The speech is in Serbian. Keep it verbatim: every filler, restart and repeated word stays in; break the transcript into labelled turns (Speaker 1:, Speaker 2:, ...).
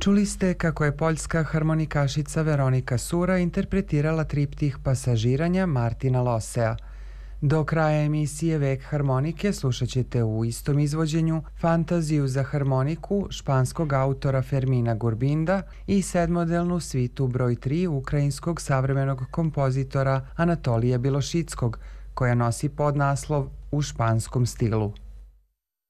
Speaker 1: Čuli ste kako je poljska harmonikašica Veronika Sura interpretirala triptih Pasažiranja Martina Losea. Do kraja emisije Vek harmonike slušat ćete u istom izvođenju Fantaziju za harmoniku španskog autora Fermina Gurbinda i sedmodelnu svitu broj tri ukrajinskog savremenog kompozitora Anatolija Bilošickog, koja nosi podnaslov U španskom stilu.